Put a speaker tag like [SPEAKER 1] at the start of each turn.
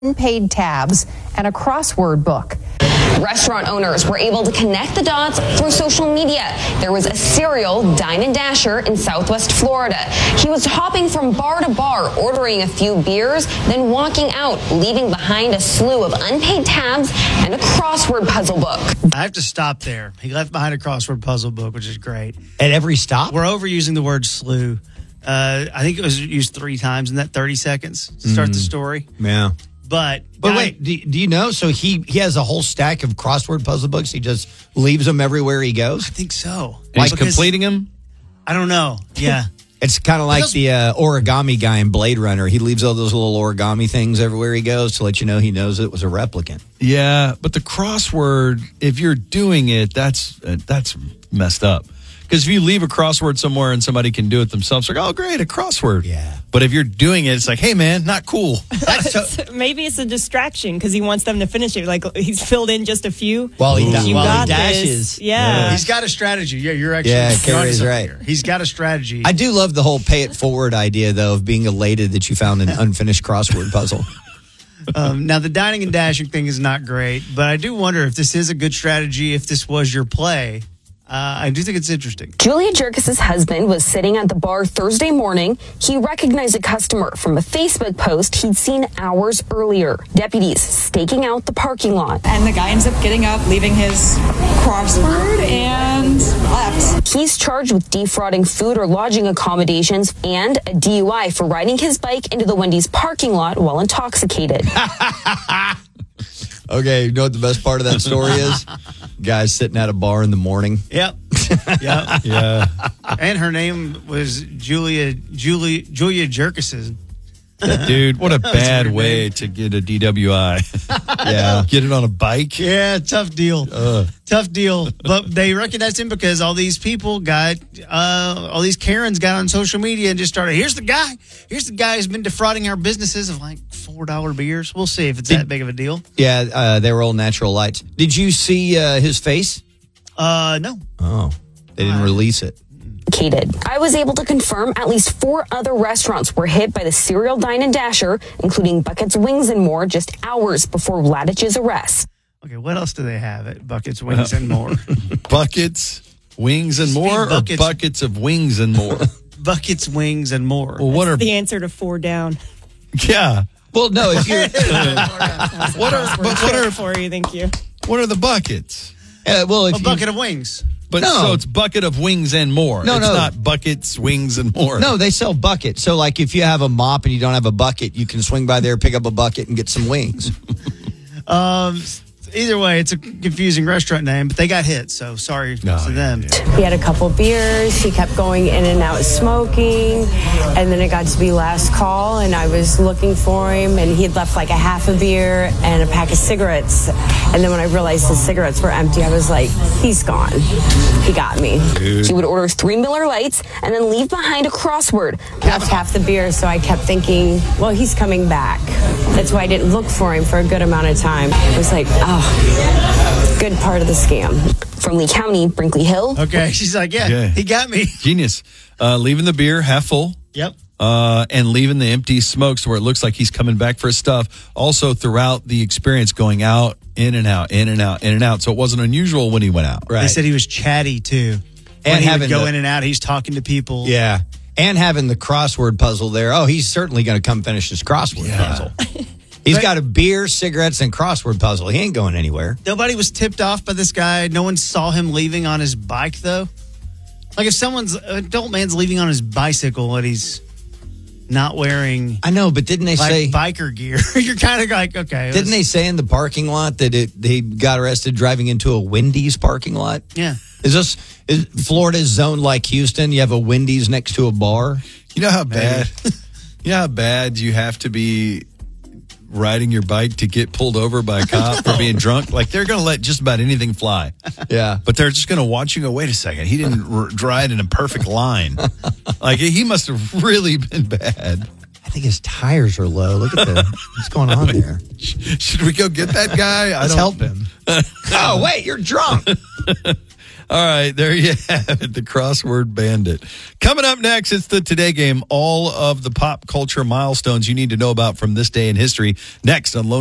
[SPEAKER 1] unpaid tabs, and a crossword book.
[SPEAKER 2] Restaurant owners were able to connect the dots through social media. There was a serial dine and dasher in Southwest Florida. He was hopping from bar to bar, ordering a few beers, then walking out, leaving behind a slew of unpaid tabs and a crossword puzzle book.
[SPEAKER 3] I have to stop there. He left behind a crossword puzzle book, which is great.
[SPEAKER 4] At every stop?
[SPEAKER 3] We're overusing the word slew. I think it was used 3 times in that 30 seconds to start the story.
[SPEAKER 4] Yeah.
[SPEAKER 3] But
[SPEAKER 4] wait, do you know? So he has a whole stack of crossword puzzle books. He just leaves them everywhere he goes.
[SPEAKER 3] I think so.
[SPEAKER 5] And he's completing them?
[SPEAKER 3] I don't know. Yeah.
[SPEAKER 4] It's kind of like the origami guy in Blade Runner. He leaves all those little origami things everywhere he goes to let you know he knows it was a replicant.
[SPEAKER 5] Yeah, but the crossword, if you're doing it, that's messed up. Because if you leave a crossword somewhere and somebody can do it themselves, like, oh, great, a crossword.
[SPEAKER 4] Yeah.
[SPEAKER 5] But if you're doing it, it's like, hey, man, not cool.
[SPEAKER 6] Maybe it's a distraction because he wants them to finish it. Like, he's filled in just a few.
[SPEAKER 4] While he
[SPEAKER 6] got
[SPEAKER 4] dashes.
[SPEAKER 6] This. Yeah.
[SPEAKER 3] He's got a strategy. Yeah, you're actually.
[SPEAKER 4] Yeah,
[SPEAKER 3] you're onto
[SPEAKER 4] Carrie's
[SPEAKER 3] something
[SPEAKER 4] right.
[SPEAKER 3] here. He's got a strategy.
[SPEAKER 4] I do love the whole pay it forward idea, though, of being elated that you found an unfinished crossword puzzle.
[SPEAKER 3] Now, the dining and dashing thing is not great, but I do wonder if this is a good strategy, if this was your play. I do think it's interesting.
[SPEAKER 2] Julia Jerkis' husband was sitting at the bar Thursday morning. He recognized a customer from a Facebook post he'd seen hours earlier. Deputies staking out the parking lot.
[SPEAKER 7] And the guy ends up getting up, leaving his crossword, and left.
[SPEAKER 2] He's charged with defrauding food or lodging accommodations and a DUI for riding his bike into the Wendy's parking lot while intoxicated.
[SPEAKER 4] Okay, you know what the best part of that story is? Guys sitting at a bar in the morning.
[SPEAKER 3] Yep. Yep.
[SPEAKER 5] Yeah.
[SPEAKER 3] And her name was Julia Jerkison.
[SPEAKER 5] Dude, what a bad way to get a DWI.
[SPEAKER 4] Yeah.
[SPEAKER 5] Get it on a bike.
[SPEAKER 3] Yeah, tough deal. Tough deal. But they recognized him because all these people got, all these Karens got on social media and just started, here's the guy who's been defrauding our businesses of like $4 beers. We'll see if it's that big of a deal.
[SPEAKER 4] Yeah, they were all natural lights. Did you see his face?
[SPEAKER 3] No.
[SPEAKER 4] Oh, they didn't release it.
[SPEAKER 2] I was able to confirm at least 4 other restaurants were hit by the serial dine and dasher, including Buckets Wings and More, just hours before Vladich's arrest.
[SPEAKER 3] Okay, what else do they have at Buckets, Wings, and More?
[SPEAKER 5] Buckets, wings, and more,
[SPEAKER 3] buckets.
[SPEAKER 5] or buckets of wings and more?
[SPEAKER 3] Buckets, Wings, and More.
[SPEAKER 5] Well, what are
[SPEAKER 6] The answer to 4 down.
[SPEAKER 5] yeah?
[SPEAKER 4] Well, no, if you're
[SPEAKER 5] What are
[SPEAKER 6] For you, thank you.
[SPEAKER 5] what are the buckets?
[SPEAKER 4] well, if
[SPEAKER 3] A bucket of wings.
[SPEAKER 5] But
[SPEAKER 4] No.
[SPEAKER 5] so it's bucket of wings and more.
[SPEAKER 4] No,
[SPEAKER 5] it's
[SPEAKER 4] no.
[SPEAKER 5] not buckets, wings, and more.
[SPEAKER 4] No, they sell buckets. So, like, if you have a mop and you don't have a bucket, you can swing by there, pick up a bucket, and get some wings.
[SPEAKER 3] Either way, it's a confusing restaurant name, but they got hit, so sorry to them.
[SPEAKER 8] We had a couple beers. He kept going in and out smoking. And then it got to be last call, and I was looking for him, and he had left like a half a beer and a pack of cigarettes. And then when I realized his cigarettes were empty, I was like, he's gone. He got me.
[SPEAKER 2] She would order 3 Miller Lights and then leave behind a crossword.
[SPEAKER 8] Left half the beer, so I kept thinking, well, he's coming back. That's why I didn't look for him for a good amount of time. I was like, good part of the scam.
[SPEAKER 2] From Lee County, Brinkley Hill.
[SPEAKER 3] Okay, she's like, yeah,
[SPEAKER 5] Okay.
[SPEAKER 3] he got me.
[SPEAKER 5] Genius. Leaving the beer half full.
[SPEAKER 3] Yep.
[SPEAKER 5] And leaving the empty smokes where it looks like he's coming back for his stuff. Also, throughout the experience, going out, in and out, in and out, in and out. So it wasn't unusual when he went out.
[SPEAKER 4] Right.
[SPEAKER 3] They said he was chatty, too.
[SPEAKER 4] And
[SPEAKER 3] When he
[SPEAKER 4] having
[SPEAKER 3] would go
[SPEAKER 4] the-
[SPEAKER 3] in and out, he's talking to people.
[SPEAKER 4] Yeah. And having the crossword puzzle there. Oh, he's certainly going to come finish his crossword puzzle. He's got a beer, cigarettes, and crossword puzzle. He ain't going anywhere.
[SPEAKER 3] Nobody was tipped off by this guy. No one saw him leaving on his bike, though. Like, if someone's adult man's leaving on his bicycle and he's not wearing
[SPEAKER 4] I know, but didn't they
[SPEAKER 3] like
[SPEAKER 4] say
[SPEAKER 3] biker gear, you're kind of like, okay.
[SPEAKER 4] Didn't they say in the parking lot that he got arrested driving into a Wendy's parking lot?
[SPEAKER 3] Yeah.
[SPEAKER 4] Is Florida's zoned like Houston? You have a Wendy's next to a bar?
[SPEAKER 5] You know how bad? You know how bad you have to be riding your bike to get pulled over by a cop for being drunk? Like, they're going to let just about anything fly.
[SPEAKER 4] Yeah.
[SPEAKER 5] But they're just going to watch you go, wait a second, he didn't ride in a perfect line. Like, he must have really been bad.
[SPEAKER 4] I think his tires are low. Look at what's going on there.
[SPEAKER 5] Should we go get that guy?
[SPEAKER 4] Let's help him. Oh, wait, you're drunk.
[SPEAKER 5] All right, there you have it, the crossword bandit. Coming up next, it's the Today Game. All of the pop culture milestones you need to know about from this day in history. Next on Lone